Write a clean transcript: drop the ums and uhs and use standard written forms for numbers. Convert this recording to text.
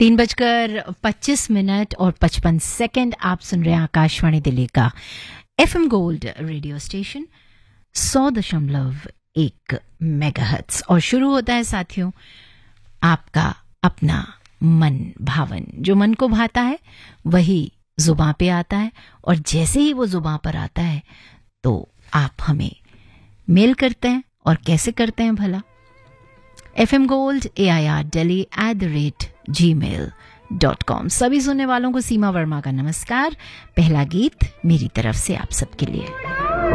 3:25 और 55 सेकंड। आप सुन रहे हैं आकाशवाणी दिल्ली का FM gold radio station 100.1 megahertz. और शुरू होता है साथियों आपका अपना मन भावन। जो मन को भाता है वही जुबां पे आता है, और जैसे ही वो जुबां पर आता है तो आप हमें मेल करते हैं। और कैसे करते हैं भला? FM Gold AIR Delhi@gmail.com। सभी सुनने वालों को सीमा वर्मा का नमस्कार। पहला गीत मेरी तरफ से आप सबके लिए।